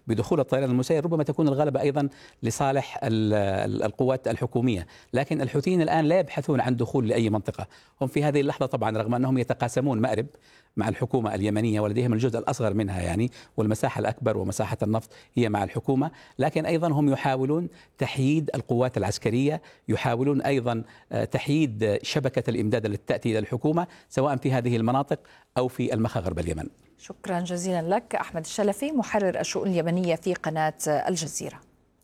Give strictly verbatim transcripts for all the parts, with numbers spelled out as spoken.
بدخول الطيران المسير ربما تكون الغلبة أيضا لصالح القوات الحكومية، لكن الحوثيين الآن لا يبحثون عن دخول لأي منطقة. هم في هذه اللحظة طبعا رغم أنهم يتقاسمون مأرب مع الحكومة اليمنية ولديهم الجزء الأصغر منها يعني، والمساحة الأكبر ومساحة النفط هي مع الحكومة، لكن أيضا هم يحاولون تحييد القوات العسكرية، يحاولون أيضا تحييد شبكة الإمداد التي تأتي إلى الحكومة سواء في هذه المناطق أو في المخاغر باليمن. شكرا جزيلا لك أحمد الشلفي محرر الشؤون اليمنية في قناة الجزيرة.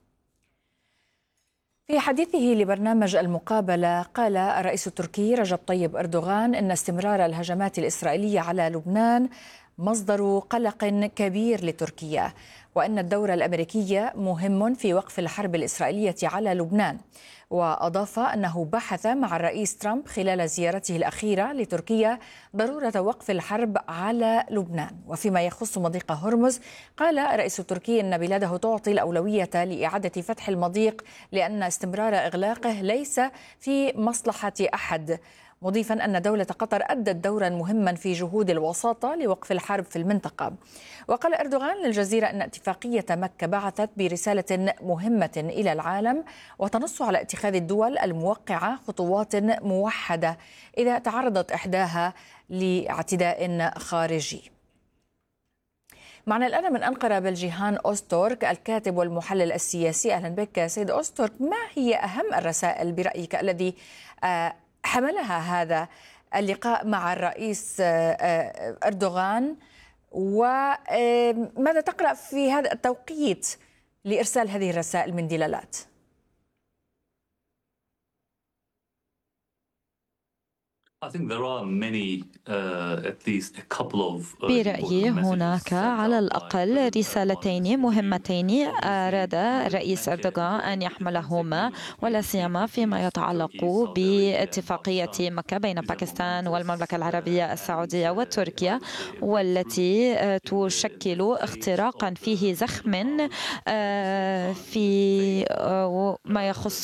في حديثه لبرنامج المقابلة قال الرئيس التركي رجب طيب أردوغان إن استمرار الهجمات الإسرائيلية على لبنان مصدر قلق كبير لتركيا، وأن الدور الأمريكي مهم في وقف الحرب الإسرائيلية على لبنان. وأضاف أنه بحث مع الرئيس ترامب خلال زيارته الأخيرة لتركيا ضرورة وقف الحرب على لبنان. وفيما يخص مضيق هرمز قال الرئيس التركي أن بلاده تعطي الأولوية لإعادة فتح المضيق لأن استمرار إغلاقه ليس في مصلحة أحد، مضيفا أن دولة قطر أدت دورا مهما في جهود الوساطة لوقف الحرب في المنطقة. وقال أردوغان للجزيرة أن اتفاقية مكة بعثت برسالة مهمة إلى العالم وتنص على اتخاذ الدول الموقعة خطوات موحدة إذا تعرضت إحداها لاعتداء خارجي. معنا الآن من أنقرة بلجيهان أوستورك الكاتب والمحلل السياسي. أهلا بك سيد أوستورك، ما هي أهم الرسائل برأيك الذي حملها هذا اللقاء مع الرئيس أردوغان، وماذا تقرأ في هذا التوقيت لإرسال هذه الرسائل من دلالات؟ برأيي هناك على الأقل رسالتين مهمتين أراد الرئيس أردوغان أن يحملهما، ولا سيما فيما يتعلق باتفاقية مكة بين باكستان والمملكة العربية السعودية وتركيا، والتي تشكل اختراقا فيه زخم في ما يخص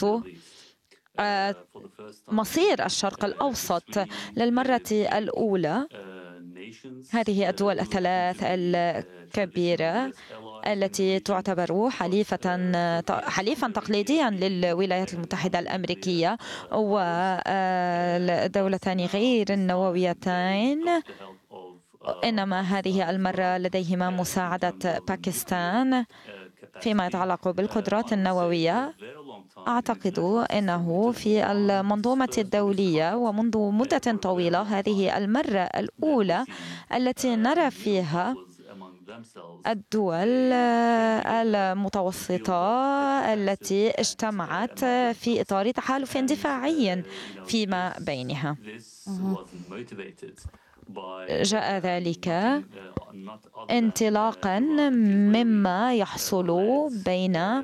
مصير الشرق الأوسط. للمرة الأولى هذه الدول الثلاث الكبيرة التي تعتبر حليفة حليفا تقليديا للولايات المتحدة الأمريكية ودولتان غير النوويتين، إنما هذه المرة لديهما مساعدة باكستان فيما يتعلق بالقدرات النووية. أعتقد أنه في المنظومة الدولية ومنذ مدة طويلة هذه المرة الأولى التي نرى فيها الدول المتوسطة التي اجتمعت في إطار تحالف دفاعي فيما بينها. جاء ذلك انطلاقا مما يحصل بين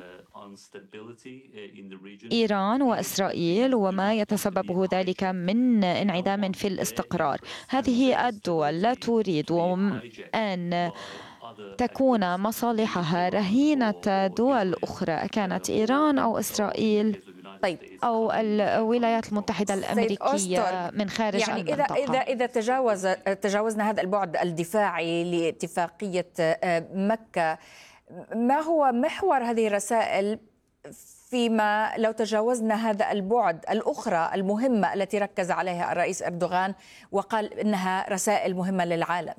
إيران وإسرائيل وما يتسببه ذلك من انعدام في الاستقرار. هذه الدول لا تريد أن تكون مصالحها رهينة دول أخرى كانت إيران أو إسرائيل طيب أو الولايات المتحدة الأمريكية من خارج يعني المنطقة. إذا إذا إذا تجاوز تجاوزنا هذا البعد الدفاعي لاتفاقية مكة، ما هو محور هذه الرسائل فيما لو تجاوزنا هذا البعد الأخرى المهمة التي ركز عليها الرئيس أردوغان وقال إنها رسائل مهمة للعالم؟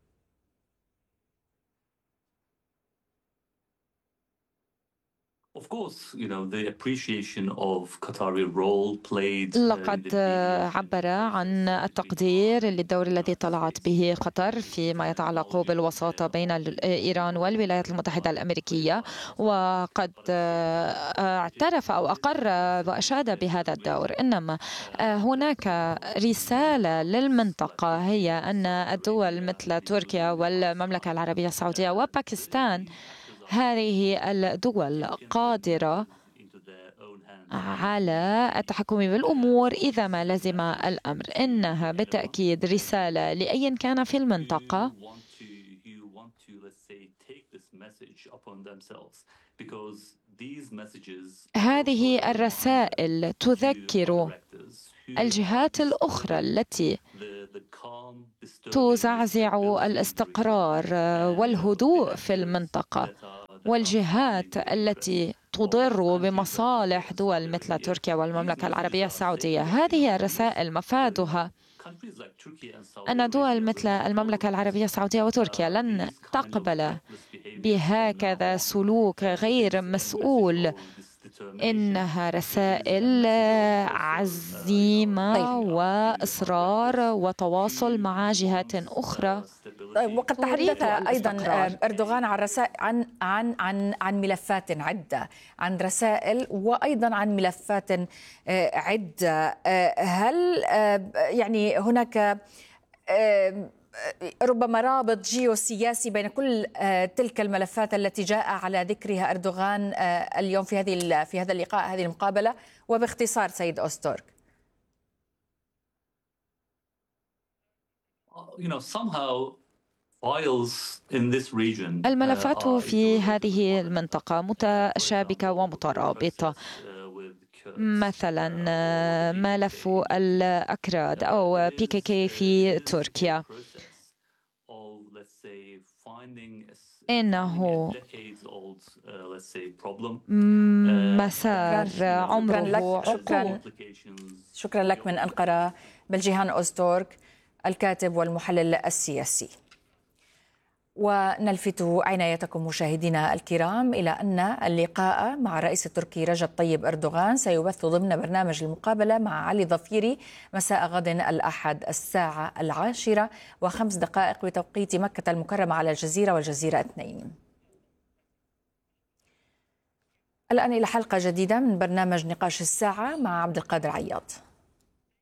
لقد عبر عن التقدير للدور الذي طلعت به قطر فيما يتعلق بالوساطة بين إيران والولايات المتحدة الأمريكية، وقد اعترف أو أقر وأشاد بهذا الدور. إنما هناك رسالة للمنطقة هي أن الدول مثل تركيا والمملكة العربية السعودية وباكستان هذه الدول قادرة على التحكم بالأمور إذا ما لزم الأمر. إنها بالتأكيد رسالة لأي كان في المنطقة هذه الرسائل تذكر الجهات الأخرى التي تزعزع الاستقرار والهدوء في المنطقة والجهات التي تضر بمصالح دول مثل تركيا والمملكة العربية السعودية. هذه الرسائل مفادها أن دول مثل المملكة العربية السعودية وتركيا لن تقبل بهكذا سلوك غير مسؤول. إنها رسائل عزيمة طيب. وإصرار وتواصل مع جهات أخرى. وقد تحدث أيضا أردوغان عن رسائل عن عن عن عن ملفات عدة، عن رسائل وأيضا عن ملفات عدة. هل يعني هناك ربما رابط جيوسياسي بين كل تلك الملفات التي جاء على ذكرها أردوغان اليوم في هذه في هذا اللقاء، هذه المقابلة؟ وباختصار سيد أوستورك. الملفات في هذه المنطقة متشابكة ومترابطة، مثلا ملف الأكراد أو بي كي كي في تركيا، إنه مسار عمره شكرا, شكرا لك من أنقرة بلجيهان أوستورك، الكاتب والمحلل السياسي. ونلفت عنايتكم مشاهدينا الكرام إلى أن اللقاء مع الرئيس التركي رجب طيب أردوغان سيبث ضمن برنامج المقابلة مع علي ظفيري مساء غد الأحد الساعة العاشرة وخمس دقائق بتوقيت مكة المكرمة على الجزيرة والجزيرة اثنين. الآن إلى حلقة جديدة من برنامج نقاش الساعة مع عبد القادر عياض.